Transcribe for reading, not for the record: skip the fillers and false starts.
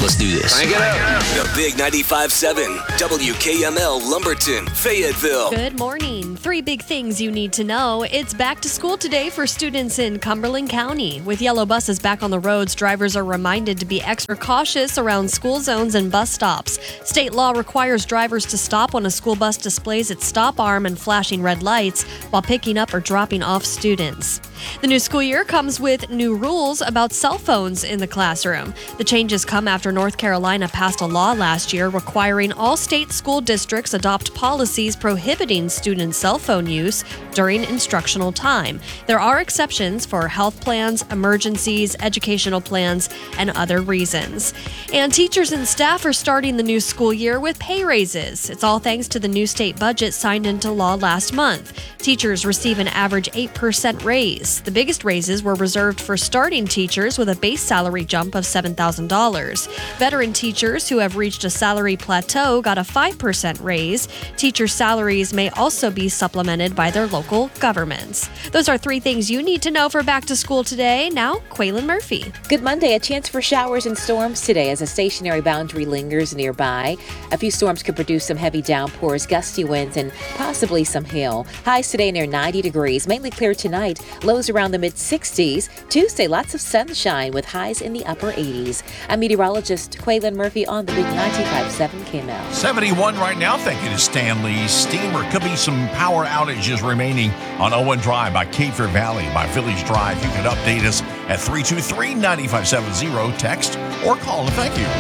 Let's do this. Crank it up. The Big 95.7 WKML Lumberton, Fayetteville. Good morning. 3 big things you need to know. It's back to school today for students in Cumberland County. With yellow buses back on the roads, drivers are reminded to be extra cautious around school zones and bus stops. State law requires drivers to stop when a school bus displays its stop arm and flashing red lights while picking up or dropping off students. The new school year comes with new rules about cell phones in the classroom. The changes come after North Carolina passed a law last year requiring all state school districts adopt policies prohibiting student cell phone use during instructional time. There are exceptions for health plans, emergencies, educational plans, and other reasons. And teachers and staff are starting the new school year with pay raises. It's all thanks to the new state budget signed into law last month. Teachers receive an average 8% raise. The biggest raises were reserved for starting teachers with a base salary jump of $7,000. Veteran teachers who have reached a salary plateau got a 5% raise. Teachers' salaries may also be supplemented by their local governments. Those are 3 things you need to know for back to school today. Now, Quaylen Murphy. Good Monday. A chance for showers and storms today as a stationary boundary lingers nearby. A few storms could produce some heavy downpours, gusty winds, and possibly some hail. Highs today near 90 degrees, mainly clear tonight. Lows around the mid-60s. Tuesday, lots of sunshine with highs in the upper 80s. I'm meteorologist Quaylen Murphy on the Big 95.7 KML. 71 right now. Thank you to Stanley Steamer. Could be some power outages remaining on Owen Drive by Cape Fear Valley by Village Drive. You can update us at 323-9570. Text or call. Thank you.